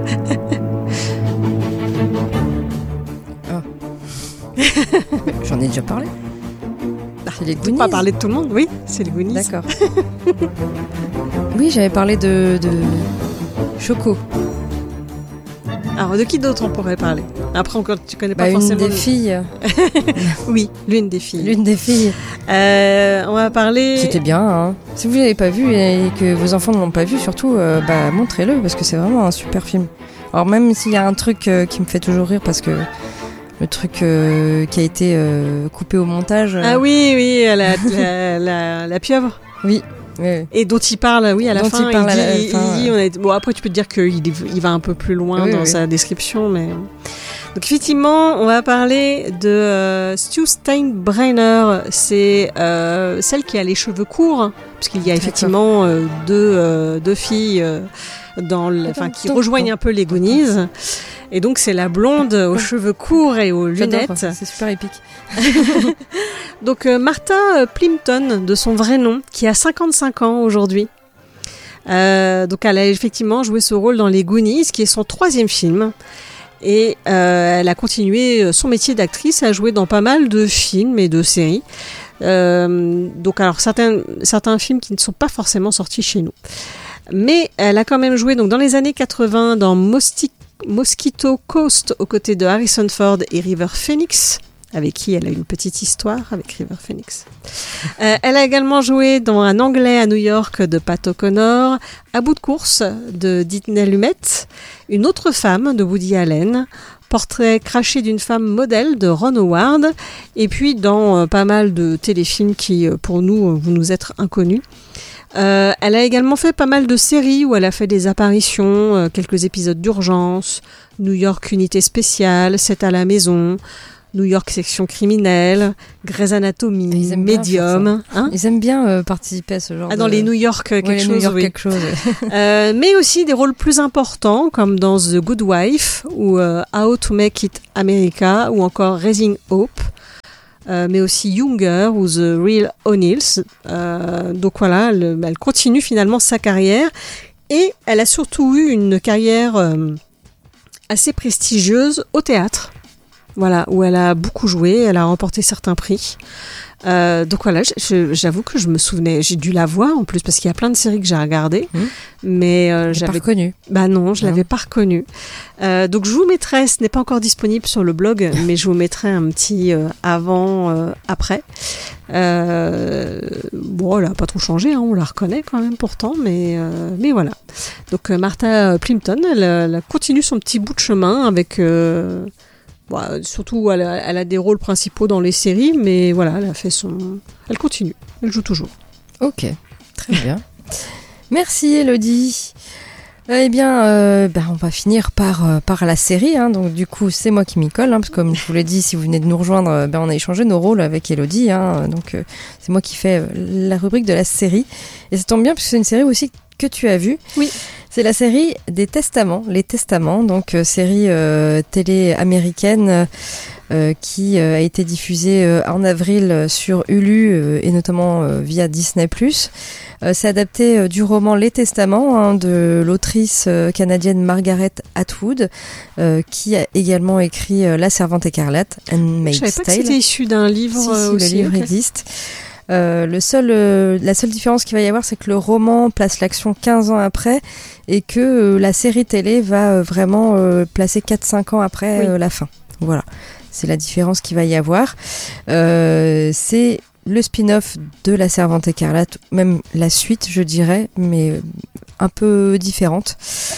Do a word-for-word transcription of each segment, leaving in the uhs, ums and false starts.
oh. J'en ai déjà parlé. C'est les Goonies. Pas parler de tout le monde, oui, c'est les Goonies. D'accord. Oui, j'avais parlé de, de Choco. Alors, de qui d'autre on pourrait parler? Après, encore, tu connais pas bah, forcément... Une des le... filles. Oui, l'une des filles. L'une des filles. Euh, on va parler... C'était bien, hein. Si vous ne l'avez pas vu et que vos enfants ne l'ont pas vu, surtout, euh, bah, montrez-le, parce que c'est vraiment un super film. Alors, même s'il y a un truc euh, qui me fait toujours rire, parce que le truc euh, qui a été euh, coupé au montage... Euh... Ah oui, oui, la, la, la, la pieuvre. Oui. Oui. Et dont il parle, oui, à la dont fin. Il parle il dit, à la il, fin, il dit, ouais. on a... Bon, après, tu peux te dire qu'il il va un peu plus loin oui, dans oui. sa description, mais... Donc, effectivement, on va parler de euh, Stu Steinbrenner. C'est euh, celle qui a les cheveux courts, puisqu'il y a effectivement euh, deux, euh, deux filles euh, dans le... enfin, qui rejoignent un peu les Goonies. Et donc, c'est la blonde aux cheveux courts et aux lunettes. J'adore, c'est super épique. Donc, euh, Martha Plimpton, de son vrai nom, qui a cinquante-cinq ans aujourd'hui. Euh, donc, elle a effectivement joué ce rôle dans Les Goonies, qui est son troisième film. Et euh, elle a continué son métier d'actrice, à jouer dans pas mal de films et de séries. Euh, donc, alors, certains, certains films qui ne sont pas forcément sortis chez nous. Mais elle a quand même joué donc, dans les années quatre-vingts dans Mostic Mosquito Coast aux côtés de Harrison Ford et River Phoenix, avec qui elle a une petite histoire avec River Phoenix. Euh, elle a également joué dans Un Anglais à New York de Pat O'Connor, À bout de course de Disney Lumet, Une autre femme de Woody Allen, Portrait craché d'une femme modèle de Ron Howard, et puis dans euh, pas mal de téléfilms qui, pour nous, vont nous être inconnus. Euh, elle a également fait pas mal de séries où elle a fait des apparitions, euh, quelques épisodes d'urgence, New York Unité Spéciale, C'est à la maison, New York Section Criminelle, Grey's Anatomy, Medium. Hein Ils aiment bien euh, participer à ce genre ah, de... dans les New York quelque ouais, chose, New York oui. quelque chose. Ouais. euh, mais aussi des rôles plus importants comme dans The Good Wife ou euh, How to Make It America ou encore Raising Hope. Euh, mais aussi Younger ou The Real O'Neills. Euh, donc voilà, elle, elle continue finalement sa carrière et elle a surtout eu une carrière euh, assez prestigieuse au théâtre. Voilà, où elle a beaucoup joué, elle a remporté certains prix. Euh, donc voilà, je, j'avoue que je me souvenais, j'ai dû la voir en plus parce qu'il y a plein de séries que j'ai regardées, mmh. mais euh, j'ai j'avais pas reconnu. Bah non, je non. l'avais pas reconnue. Euh, donc je vous mettrai, ce n'est pas encore disponible sur le blog, mais je vous mettrai un petit euh, avant, euh, après. Euh, bon, elle a pas trop changé, hein, on la reconnaît quand même pourtant, mais euh, mais voilà. Donc euh, Martha Plimpton, elle, elle continue son petit bout de chemin avec. Euh, Bon, surtout, elle a, elle a des rôles principaux dans les séries, mais voilà, elle a fait son... Elle continue, elle joue toujours. Ok, très bien. Merci Elodie. Eh bien, euh, bah, on va finir par, euh, par la série. Hein. Donc, du coup, c'est moi qui m'y colle. Hein, parce que comme je vous l'ai dit, si vous venez de nous rejoindre, bah, on a échangé nos rôles avec Elodie. Hein. Donc, euh, c'est moi qui fais euh, la rubrique de la série. Et ça tombe bien, parce que c'est une série aussi que tu as vue. Oui. C'est la série des Testaments, les Testaments, donc euh, série euh, télé américaine euh, qui euh, a été diffusée euh, en avril sur Hulu euh, et notamment euh, via Disney plus. Euh, c'est adapté euh, du roman Les Testaments hein, de l'autrice euh, canadienne Margaret Atwood, euh, qui a également écrit euh, La Servante écarlate, Handmaid's Tale. Je savais pas que c'était issu d'un livre si, euh, si, aussi. Le livre okay. existe. Euh, le seul, euh, la seule différence qu'il va y avoir, c'est que le roman place l'action quinze ans après et que euh, la série télé va euh, vraiment euh, placer quatre cinq ans après oui. euh, la fin. Voilà, c'est la différence qu'il va y avoir. Euh, c'est le spin-off de La Servante écarlate, même la suite, je dirais, mais un peu différente.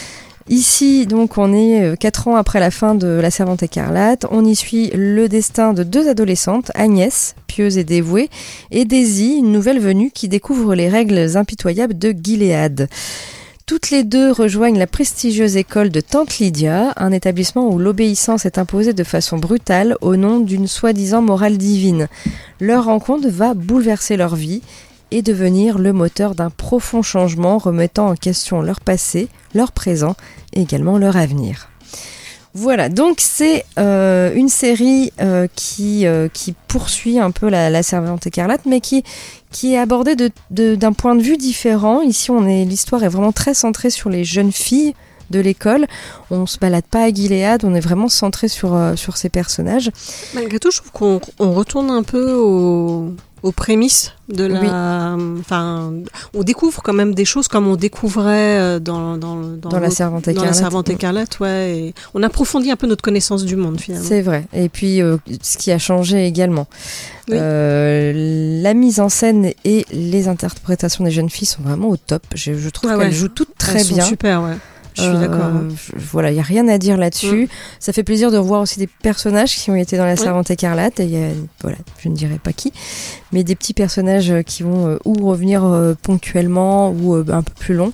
Ici, donc, on est quatre ans après la fin de La Servante écarlate. On y suit le destin de deux adolescentes, Agnès, pieuse et dévouée, et Daisy, une nouvelle venue qui découvre les règles impitoyables de Gilead. Toutes les deux rejoignent la prestigieuse école de Tante Lydia, un établissement où l'obéissance est imposée de façon brutale au nom d'une soi-disant morale divine. Leur rencontre va bouleverser leur vie et devenir le moteur d'un profond changement remettant en question leur passé, leur présent et également leur avenir. Voilà, donc c'est euh, une série euh, qui, euh, qui poursuit un peu la, la Servante écarlate, mais qui, qui est abordée de, de, d'un point de vue différent. Ici, on est, l'histoire est vraiment très centrée sur les jeunes filles de l'école. On se balade pas à Gilead, on est vraiment centré sur, euh, sur ces personnages. Malgré tout, je trouve qu'on on retourne un peu au... aux prémices de la... Oui. Enfin, on découvre quand même des choses comme on découvrait dans, dans, dans, dans la Servante écarlate. Dans la Servante écarlate, ouais. Et on approfondit un peu notre connaissance du monde, finalement. C'est vrai. Et puis, euh, ce qui a changé également. Oui. Euh, la mise en scène et les interprétations des jeunes filles sont vraiment au top. Je, je trouve ah, qu'elles ouais. jouent toutes très Elles bien. Sont super, ouais. Je suis euh, d'accord. Hein. Je, voilà, il n'y a rien à dire là-dessus. Mmh. Ça fait plaisir de revoir aussi des personnages qui ont été dans la Servante oui. écarlate. Et y a, voilà, je ne dirais pas qui, mais des petits personnages qui vont euh, ou revenir euh, ponctuellement ou euh, un peu plus long.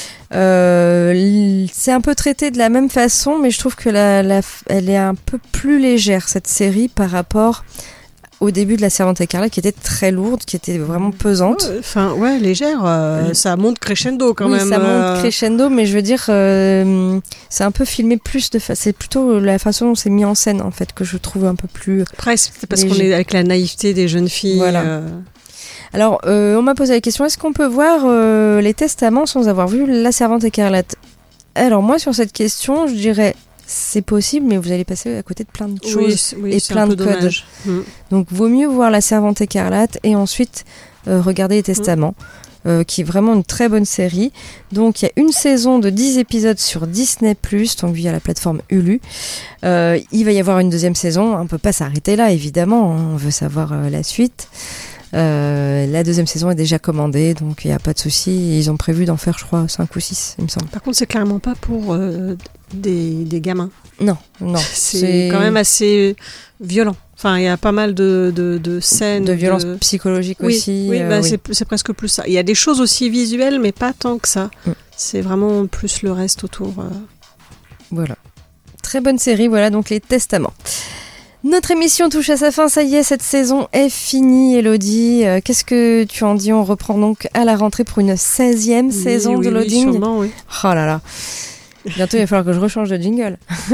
Euh, c'est un peu traité de la même façon, mais je trouve que la, la, elle est un peu plus légère, cette série, par rapport au début de la Servante écarlate, qui était très lourde, qui était vraiment pesante. Enfin, ouais, ouais, légère. Euh, ça monte crescendo quand oui, même. ça monte crescendo, mais je veux dire, euh, c'est un peu filmé plus de fa- c'est plutôt la façon dont c'est mis en scène en fait que je trouve un peu plus. Après, c'est parce léger. Qu'on est avec la naïveté des jeunes filles. Voilà. Euh... Alors, euh, on m'a posé la question, est-ce qu'on peut voir euh, les Testaments sans avoir vu la Servante écarlate ? Alors moi, sur cette question, je dirais. C'est possible, mais vous allez passer à côté de plein de choses oui, oui, et plein de codes. Mmh. Donc, vaut mieux voir la Servante écarlate et ensuite euh, regarder les Testaments, mmh. euh, qui est vraiment une très bonne série. Donc, il y a une saison de dix épisodes sur Disney plus, donc via la plateforme Hulu. Euh, il va y avoir une deuxième saison. On ne peut pas s'arrêter là, évidemment. On veut savoir euh, la suite. Euh, la deuxième saison est déjà commandée, donc il n'y a pas de souci. Ils ont prévu d'en faire, je crois, cinq ou six, il me semble. Par contre, c'est clairement pas pour euh, des, des gamins. Non, non. C'est, c'est quand même assez violent. Enfin, il y a pas mal de, de, de scènes. De violences de... psychologiques oui, aussi. Oui, euh, bah, oui. C'est, c'est presque plus ça. Il y a des choses aussi visuelles, mais pas tant que ça. Mm. C'est vraiment plus le reste autour. Euh... Voilà. Très bonne série, voilà, donc les Testaments. Notre émission touche à sa fin, ça y est, cette saison est finie, Elodie. Euh, qu'est-ce que tu en dis ? On reprend donc à la rentrée pour une seizième oui, saison oui, de Loading. Oui, sûrement, oui. Oh là là. Bientôt, il va falloir que je rechange de jingle.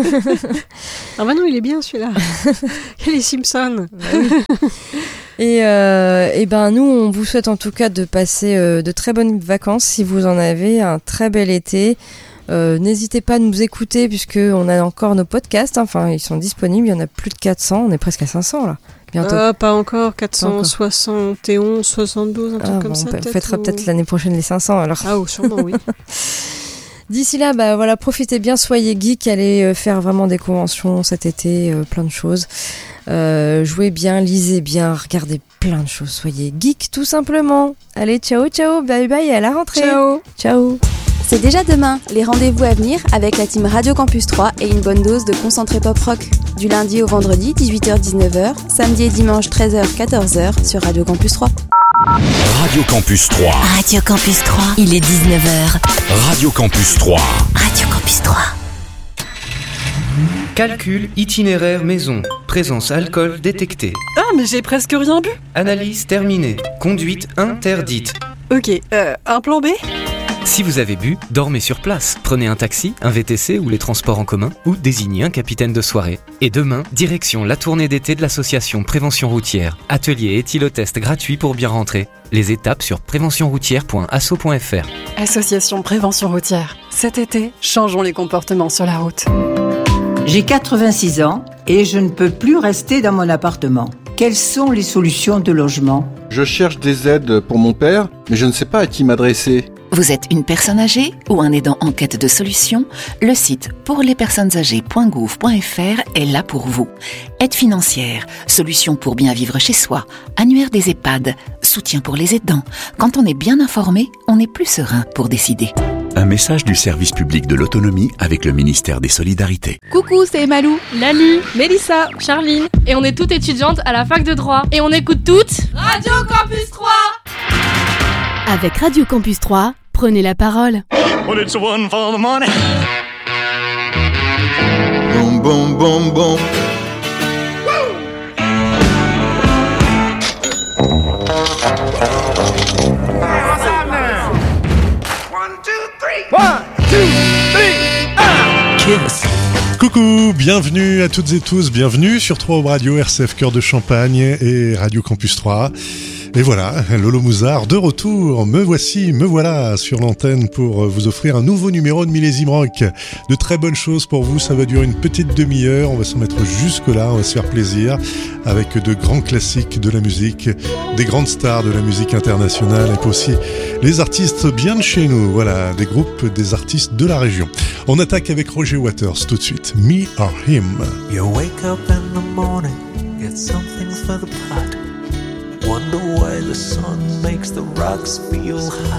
Ah bah non, il est bien celui-là. Il y a les Simpsons. Bah oui. Et, euh, et ben nous, on vous souhaite en tout cas de passer euh, de très bonnes vacances si vous en avez, un très bel été. Euh, n'hésitez pas à nous écouter puisque on a encore nos podcasts, hein. Enfin ils sont disponibles, il y en a plus de quatre cents, on est presque à cinq cents là, bientôt. Euh, pas encore, quatre cent soixante et onze, soixante-douze, un truc ah, comme bon, ça. On peut-être, fêtera ou... peut-être l'année prochaine les cinq cents alors. Ah oh, sûrement oui. D'ici là, bah voilà, profitez bien, soyez geeks, allez euh, faire vraiment des conventions cet été, euh, plein de choses. Euh, jouez bien, lisez bien, regardez plein de choses, soyez geeks tout simplement. Allez, ciao, ciao, bye bye, à la rentrée. Ciao. Ciao. C'est déjà demain, les rendez-vous à venir avec la team Radio Campus trois et une bonne dose de concentré pop rock. Du lundi au vendredi, dix-huit heures dix-neuf heures, samedi et dimanche, treize heures quatorze heures sur Radio Campus trois. Radio Campus trois. Radio Campus trois, il est dix-neuf heures. Radio Campus trois. Radio Campus trois. Calcul itinéraire maison. Présence alcool détectée. Ah, mais j'ai presque rien bu. Analyse terminée. Conduite interdite. Ok, euh, un plan B ? Si vous avez bu, dormez sur place. Prenez un taxi, un V T C ou les transports en commun, ou désignez un capitaine de soirée. Et demain, direction la tournée d'été de l'association Prévention Routière. Atelier éthylotest gratuit pour bien rentrer. Les étapes sur prévention routière point asso point f r. Association Prévention Routière. Cet été, changeons les comportements sur la route. J'ai quatre-vingt-six ans et je ne peux plus rester dans mon appartement. Quelles sont les solutions de logement ? Je cherche des aides pour mon père, mais je ne sais pas à qui m'adresser. Vous êtes une personne âgée ou un aidant en quête de solutions ? Le site pour les personnes âgées point gouv point f r est là pour vous. Aide financière, solutions pour bien vivre chez soi, annuaire des EHPAD, soutien pour les aidants. Quand on est bien informé, on est plus serein pour décider. Un message du service public de l'autonomie avec le ministère des Solidarités. Coucou, c'est Malou, Lali, Mélissa, Charline. Et on est toutes étudiantes à la fac de droit. Et on écoute toutes Radio Campus trois. Avec Radio Campus trois, prenez la parole. Well, it's one for the money. Boom, boom, boom, boom. One, two, three, ah! Cheers. Coucou, bienvenue à toutes et tous, bienvenue sur trois Radio R C F Cœur de Champagne et Radio Campus trois. Et voilà, Lolo Mouzard de retour. Me voici, me voilà sur l'antenne pour vous offrir un nouveau numéro de Millésime Rock. De très bonnes choses pour vous, ça va durer une petite demi-heure. On va s'en mettre jusque là, on va se faire plaisir avec de grands classiques de la musique, des grandes stars de la musique internationale et puis aussi les artistes bien de chez nous. Voilà, des groupes, des artistes de la région. On attaque avec Roger Waters tout de suite. Me or Him. You wake up in the morning, get something for the pot. Wonder why the sun makes the rocks feel hot.